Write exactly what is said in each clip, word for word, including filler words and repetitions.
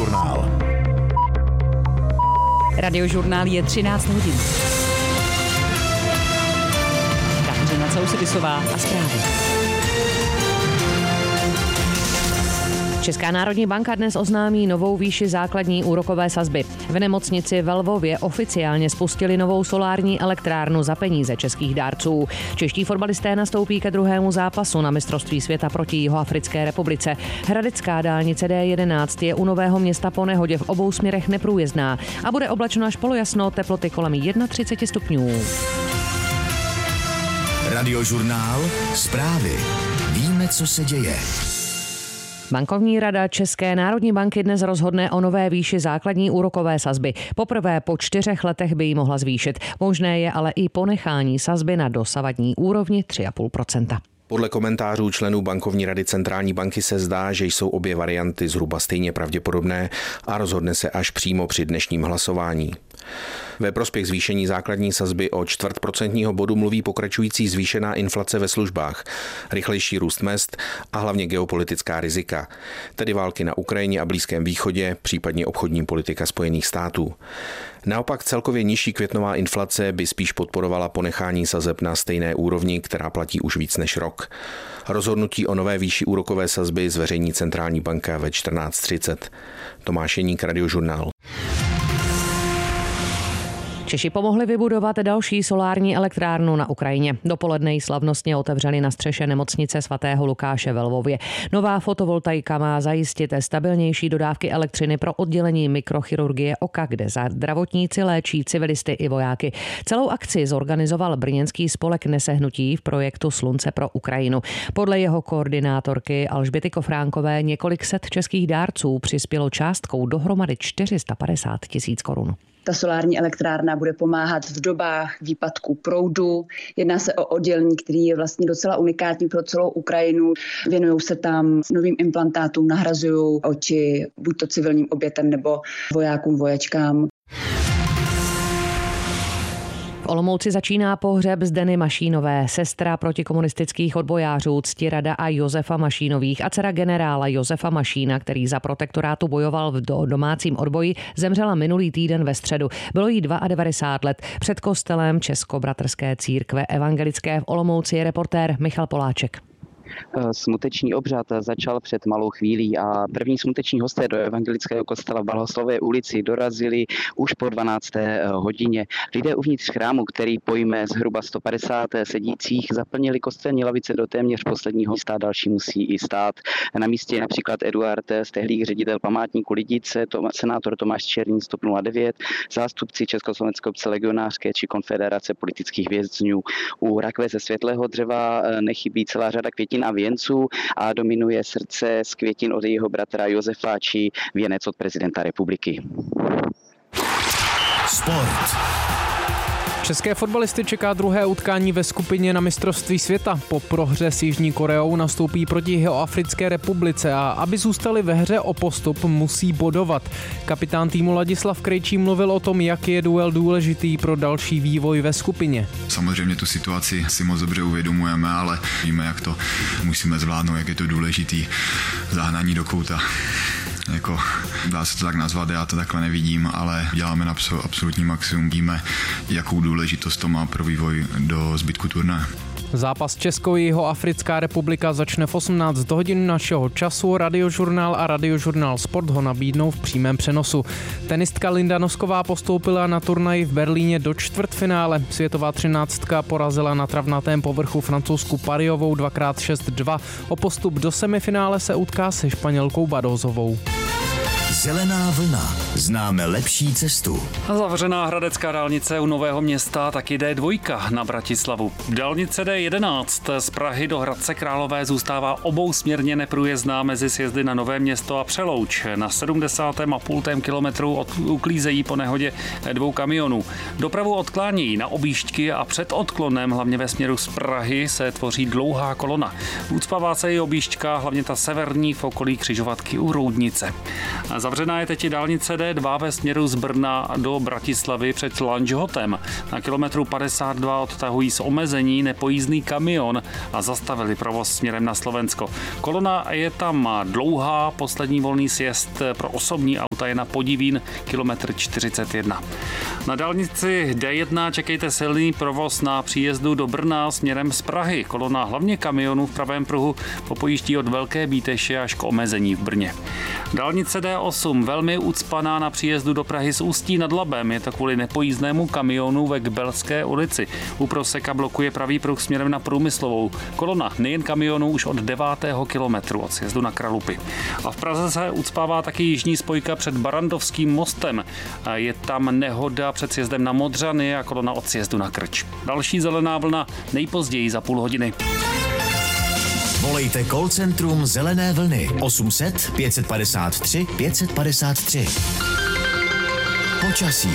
Radiožurnál. Radiožurnál je třináct hodin. Kateřina Sousedisová a zprávy. Česká národní banka dnes oznámí novou výši základní úrokové sazby. V nemocnici ve Lvově oficiálně spustili novou solární elektrárnu za peníze českých dárců. Čeští fotbalisté nastoupí ke druhému zápasu na mistrovství světa proti Jihoafrické republice. Hradecká dálnice D jedenáct je u Nového Města po nehodě v obou směrech neprůjezdná a bude oblačno až polojasno, teploty kolem třicet jedna stupňů. Radiožurnál. Zprávy. Víme, co se děje. Bankovní rada České národní banky dnes rozhodne o nové výši základní úrokové sazby. Poprvé po čtyřech letech by ji mohla zvýšit. Možné je ale i ponechání sazby na dosavadní úrovni tři celá pět procenta. Podle komentářů členů bankovní rady centrální banky se zdá, že jsou obě varianty zhruba stejně pravděpodobné a rozhodne se až přímo při dnešním hlasování. Ve prospěch zvýšení základní sazby o čtvrt procentního bodu mluví pokračující zvýšená inflace ve službách, rychlejší růst mezd a hlavně geopolitická rizika, tedy války na Ukrajině a Blízkém východě, případně obchodní politika Spojených států. Naopak celkově nižší květnová inflace by spíš podporovala ponechání sazeb na stejné úrovni, která platí už víc než rok. Rozhodnutí o nové výši úrokové sazby zveřejní centrální banka ve čtrnáct třicet. Tomáš Jeník, Radiožurnál. Češi pomohli vybudovat další solární elektrárnu na Ukrajině. Dopoledne ji slavnostně otevřeli na střeše nemocnice svatého Lukáše ve Lvově. Nová fotovoltaika má zajistit stabilnější dodávky elektřiny pro oddělení mikrochirurgie oka, kde zdravotníci léčí civilisty i vojáky. Celou akci zorganizoval brněnský spolek Nesehnutí v projektu Slunce pro Ukrajinu. Podle jeho koordinátorky Alžběty Kofránkové několik set českých dárců přispělo částkou dohromady čtyři sta padesát tisíc korun. Ta solární elektrárna bude pomáhat v dobách výpadku proudu. Jedná se o oddělení, který je vlastně docela unikátní pro celou Ukrajinu. Věnují se tam novým implantátům, nahrazují oči buď to civilním obětem nebo vojákům, vojačkám. V Olomouci začíná pohřeb Zdeny Mašínové, sestra protikomunistických odbojářů Ctirada a Josefa Mašínových a dcera generála Josefa Mašína, který za protektorátu bojoval v domácím odboji, zemřela minulý týden ve středu. Bylo jí devadesát dva let. Před kostelem Českobratrské církve evangelické v Olomouci je reportér Michal Poláček. Smuteční obřad začal před malou chvílí a první smuteční hosté do evangelického kostela v Blahoslové ulici dorazili už po dvanácté hodině. Lidé uvnitř chrámu, který pojme zhruba sto padesát sedících, zaplnili kostelní lavice do téměř posledního místa, další musí i stát. Na místě je například Eduard Stehlík, ředitel památníku Lidice, senátor Tomáš Černý z TOP nula devět, zástupci Československé obce legionářské či Konfederace politických vězňů. U rakve ze světlého dřeva nechybí celá řada květin a věnců a dominuje srdce z květin od jeho bratra Josefa či věnec od prezidenta republiky. Sport. České fotbalisty čeká druhé utkání ve skupině na mistrovství světa. Po prohře s Jižní Koreou nastoupí proti Jihoafrické republice a aby zůstali ve hře o postup, musí bodovat. Kapitán týmu Ladislav Krejčí mluvil o tom, jak je duel důležitý pro další vývoj ve skupině. Samozřejmě tu situaci si moc dobře uvědomujeme, ale víme, jak to musíme zvládnout, jak je to důležitý zahnání do kouta. Jako, dá se to tak nazvat, já to takhle nevidím, ale děláme na absolutní maximum. Víme, jakou důležitost to má pro vývoj do zbytku turnaje. Zápas Česko-Jihoafrická republika začne v osmnáct hodin našeho času. Radiožurnál a Radiožurnál Sport ho nabídnou v přímém přenosu. Tenistka Linda Nosková postoupila na turnaj v Berlíně do čtvrtfinále. Světová třináctka porazila na travnatém povrchu Francouzsku Pariovou dvakrát šest dva. O postup do semifinále se utká se Španělkou Badózovou. Zelená vlna. Známe lepší cestu. Zavřená hradecká dálnice u Nového Města, taky D dva na Bratislavu. Dálnice D jedenáct z Prahy do Hradce Králové zůstává obousměrně neprůjezdná mezi sjezdy na Nové Město a Přelouč. Na sedmdesátém a půl kilometru od, uklízejí po nehodě dvou kamionů. Dopravu odklánějí na objížďky a před odklonem, hlavně ve směru z Prahy, se tvoří dlouhá kolona. Ucpává se i objížďka, hlavně ta severní v okolí křižovatky u Roudnice. Za Zavřená je teď i dálnice D dva ve směru z Brna do Bratislavy před Lanžhotem. Na kilometru padesát dva odtahují z omezení nepojízdný kamion a zastavili provoz směrem na Slovensko. Kolona je tam dlouhá, poslední volný sjezd pro osobní auta je na Podivín, kilometr čtyřicet jedna. Na dálnici D jedna čekejte silný provoz na příjezdu do Brna směrem z Prahy. Kolona hlavně kamionů v pravém pruhu popojíždí od Velké Bíteše až k omezení v Brně. Dálnice D osm velmi ucpaná na příjezdu do Prahy z Ústí nad Labem. Je to kvůli nepojízdnému kamionu ve Kbelské ulici. U Proseka blokuje pravý pruh směrem na Průmyslovou. Kolona nejen kamionů už od devátého kilometru od sjezdu na Kralupy. A v Praze se ucpává taky jižní spojka před Barandovským mostem. Je tam nehoda před sjezdem na Modřany a kolona od sjezdu na Krč. Další zelená vlna nejpozději za půl hodiny. Volejte call centrum Zelené vlny osm set pět padesát tři pět padesát tři. Počasí.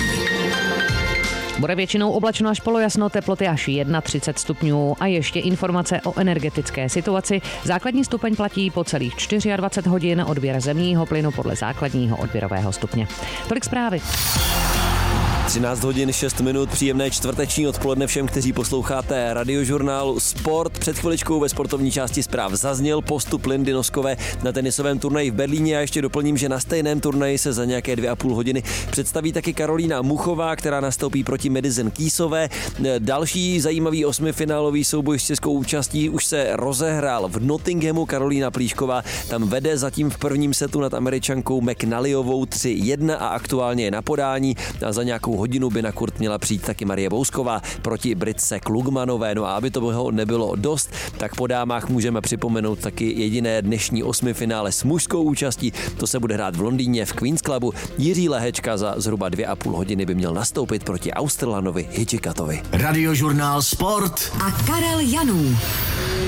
Bude většinou oblačno až polojasno, teploty až třicet jedna stupňů a ještě informace o energetické situaci. Základní stupeň platí po celých dvacet čtyři hodin, odběr zemního plynu podle základního odběrového stupně. Tolik zprávy. třináct hodin šest minut, příjemné čtvrteční odpoledne všem, kteří posloucháte Radiožurnálu Sport. Před chviličkou ve sportovní části zpráv zazněl postup Lindy Noskové na tenisovém turnaji v Berlíně a ještě doplním, že na stejném turnaji se za nějaké dvě a půl hodiny představí taky Karolína Muchová, která nastoupí proti Madison Keysové. Další zajímavý osmifinálový souboj s českou účastí už se rozehrál v Nottinghamu. Karolína Plíšková tam vede zatím v prvním setu nad Američankou McNallyovou tři jedna a aktuálně je na podání a za nějakou hodinu by na kurt měla přijít taky Marie Bousková proti Britce Klugmanové. No a aby toho nebylo dost, tak po dámách můžeme připomenout taky jediné dnešní osmifinále s mužskou účastí. To se bude hrát v Londýně v Queen's Clubu. Jiří Lehečka za zhruba dvě a půl hodiny by měl nastoupit proti Australanovi Hitchikatovi. Radiožurnál Sport a Karel Janů.